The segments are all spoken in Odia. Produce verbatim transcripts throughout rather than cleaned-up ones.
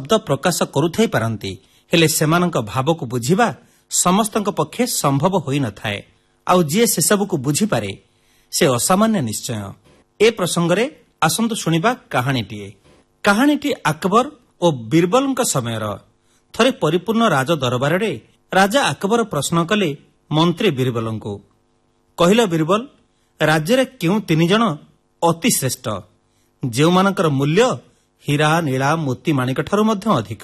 ଶବ୍ଦ ପ୍ରକାଶ କରୁଥାଇ ପାରନ୍ତି, ହେଲେ ସେମାନଙ୍କ ଭାବକୁ ବୁଝିବା ସମସ୍ତଙ୍କ ପକ୍ଷେ ସମ୍ଭବ ହୋଇନଥାଏ। ଆଉ ଯିଏ ସେସବୁକୁ ବୁଝିପାରେ ସେ ଅସାମାନ୍ୟ ନିଶ୍ଚୟ। ଏ ପ୍ରସଙ୍ଗରେ ଆସନ୍ତୁ ଶୁଣିବା କାହାଣୀଟିଏ। କାହାଣୀଟି ଆକବର ଓ ବୀରବଲଙ୍କ ସମୟର। ଥରେ ପରିପୂର୍ଣ୍ଣ ରାଜ ଦରବାରରେ ରାଜା ଆକବର ପ୍ରଶ୍ନ କଲେ ମନ୍ତ୍ରୀ ବୀରବଲଙ୍କୁ, କହିଲ ବୀରବଲ, ରାଜ୍ୟରେ କେଉଁ ତିନି ଜଣ ଅତି ଶ୍ରେଷ୍ଠ, ଯେଉଁମାନଙ୍କର ମୂଲ୍ୟ ହୀରା ନୀଳା ମୋତି ମାଣିକଠାରୁ ମଧ୍ୟ ଅଧିକ?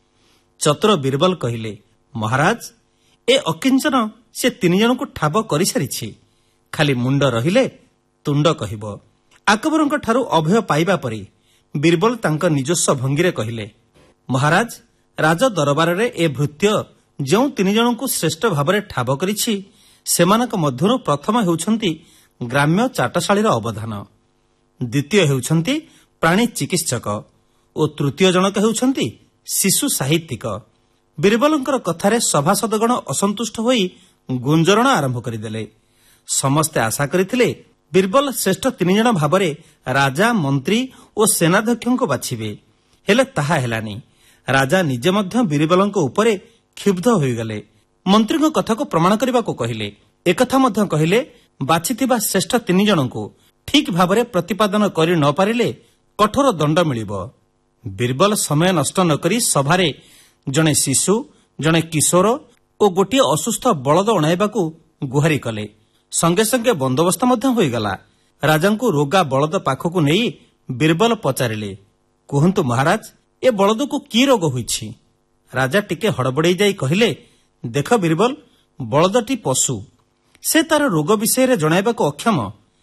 ଚତୁର ବୀରବଲ କହିଲେ, ମହାରାଜ, ଏ ଅକିଞ୍ଚନ ସେ ତିନି ଜଣଙ୍କୁ ଠାବ କରିସାରିଛି। ଖାଲି ମୁଣ୍ଡ ରହିଲେ ତୁଣ୍ଡ କହିବ। ଆକବରଙ୍କ ଠାରୁ ଅଭୟ ପାଇବା ପରେ ବୀରବଲ ତାଙ୍କ ନିଜସ୍ୱ ଭଙ୍ଗୀରେ କହିଲେ, ମହାରାଜ, ରାଜ ଦରବାରରେ ଏ ଭୃତ୍ୟ ଯେଉଁ ତିନି ଜଣଙ୍କୁ ଶ୍ରେଷ୍ଠ ଭାବରେ ଠାବ କରିଛି, ସେମାନଙ୍କ ମଧ୍ୟରୁ ପ୍ରଥମ ହେଉଛନ୍ତି ଗ୍ରାମ୍ୟ ଚାଟଶାଳୀର ଅବଧାନ, ଦ୍ୱିତୀୟ ହେଉଛନ୍ତି ପ୍ରାଣୀ ଚିକିତ୍ସକ ଓ ତୃତୀୟ ଜଣକ ହେଉଛନ୍ତି ଶିଶୁ ସାହିତ୍ୟିକ। ବୀରବଲଙ୍କର କଥାରେ ସଭାସଦଗଣ ଅସନ୍ତୁଷ୍ଟ ହୋଇ ଗୁଞ୍ଜରଣ ଆରମ୍ଭ କରିଦେଲେ। ସମସ୍ତେ ଆଶା କରିଥିଲେ ବୀରବଲ ଶ୍ରେଷ୍ଠ ତିନି ଜଣ ଭାବରେ ରାଜା, ମନ୍ତ୍ରୀ ଓ ସେନାଧ୍ୟକ୍ଷଙ୍କୁ ବାଛିବେ, ହେଲେ ତାହା ହେଲାନି। ରାଜା ନିଜେ ମଧ୍ୟ ବୀରବଲଙ୍କ ଉପରେ କ୍ଷୁବ୍ଧ ହୋଇଗଲେ। ମନ୍ତ୍ରୀଙ୍କ କଥାକୁ ପ୍ରମାଣ କରିବାକୁ କହିଲେ। ଏକଥା ମଧ୍ୟ କହିଲେ, ବାଛିଥିବା ଶ୍ରେଷ୍ଠ ତିନି ଜଣଙ୍କୁ ଠିକ୍ ଭାବରେ ପ୍ରତିପାଦନ କରି ନ ପାରିଲେ କଠୋର ଦଣ୍ଡ ମିଳିବ। ବୀରବଲ ସମୟ ନଷ୍ଟ ନ କରି ସଭାରେ ଜଣେ ଶିଶୁ, ଜଣେ କିଶୋର ଓ ଗୋଟିଏ ଅସୁସ୍ଥ ବଳଦ ଅଣାଇବାକୁ ଗୁହାରି କଲେ। ସଙ୍ଗେ ସଙ୍ଗେ ବନ୍ଦୋବସ୍ତ ମଧ୍ୟ ହୋଇଗଲା। ରାଜାଙ୍କୁ ରୋଗା ବଳଦ ପାଖକୁ ନେଇ ବୀରବଲ ପଚାରିଲେ, କୁହନ୍ତୁ ମହାରାଜ, ଏ ବଳଦକୁ କି ରୋଗ ହୋଇଛି? ରାଜା ଟିକେ ହଡ଼ବଡ଼େଇ ଯାଇ କହିଲେ, ଦେଖ ବୀରବଲ, ବଳଦଟି ପଶୁ, ସେ ତାର ରୋଗ ବିଷୟରେ ଜଣାଇବାକୁ ଅକ୍ଷମ।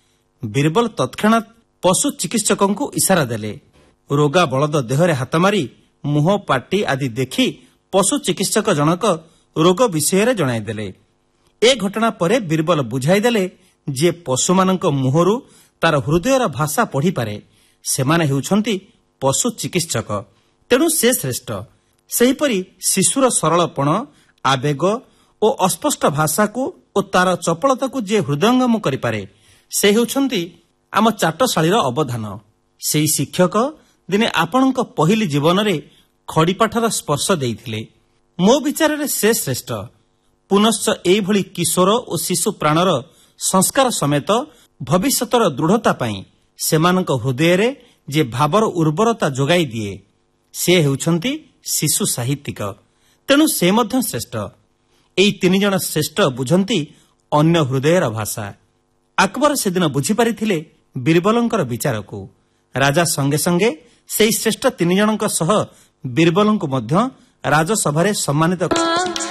ବୀରବଲ ତତ୍କ୍ଷଣାତ୍ ପଶୁ ଚିକିତ୍ସକଙ୍କୁ ଇସାରା ଦେଲେ। ରୋଗା ବଳଦ ଦେହରେ ହାତ ମାରି ମୁହଁ, ପାଟି ଆଦି ଦେଖି ପଶୁ ଚିକିତ୍ସକ ଜଣକ ରୋଗ ବିଷୟରେ ଜଣାଇଦେଲେ। ଏ ଘଟଣା ପରେ ବୀରବଲ ବୁଝାଇଦେଲେ, ଯିଏ ପଶୁମାନଙ୍କ ମୁହଁରୁ ତାର ହୃଦୟର ଭାଷା ପଢ଼ିପାରେ, ସେମାନେ ହେଉଛନ୍ତି ପଶୁ ଚିକିତ୍ସକ, ତେଣୁ ସେ ଶ୍ରେଷ୍ଠ। ସେହିପରି ଶିଶୁର ସରଳପଣ, ଆବେଗ ଓ ଅସ୍ପଷ୍ଟ ଭାଷାକୁ ଓ ତାର ଚପଳତାକୁ ଯିଏ ହୃଦୟଙ୍ଗମ କରିପାରେ, ସେ ହେଉଛନ୍ତି ଆମ ଚାଟଶାଳୀର ଅବଧାନ। ସେହି ଶିକ୍ଷକ ଦିନେ ଆପଣଙ୍କ ପହିଲି ଜୀବନରେ ଖଡ଼ିପାଠର ସ୍ପର୍ଶ ଦେଇଥିଲେ। ମୋ ବିଚାରରେ ସେ ଶ୍ରେଷ୍ଠ। ପୁନଶ୍ଚ ଏଇଭଳି କିଶୋର ଓ ଶିଶୁ ପ୍ରାଣର ସଂସ୍କାର ସମେତ ଭବିଷ୍ୟତର ଦୃଢ଼ତା ପାଇଁ ସେମାନଙ୍କ ହୃଦୟରେ ଯିଏ ଭାବର ଉର୍ବରତା ଯୋଗାଇ ଦିଏ, ସେ ହେଉଛନ୍ତି ଶିଶୁ ସାହିତ୍ୟିକ, ତେଣୁ ସେ ମଧ୍ୟ ଶ୍ରେଷ୍ଠ। ଏହି ତିନି ଜଣ ଶ୍ରେଷ୍ଠ ବୁଝନ୍ତି ଅନ୍ୟ ହୃଦୟର ଭାଷା। ଆକବର ସେଦିନ ବୁଝିପାରିଥିଲେ ବୀରବଲଙ୍କର ବିଚାରକୁ। ରାଜା ସଙ୍ଗେ ସଙ୍ଗେ ସେହି ଶ୍ରେଷ୍ଠ ତିନି ଜଣଙ୍କ ସହ ବୀରବଲଙ୍କୁ ମଧ୍ୟ ରାଜସଭାରେ ସମ୍ମାନିତ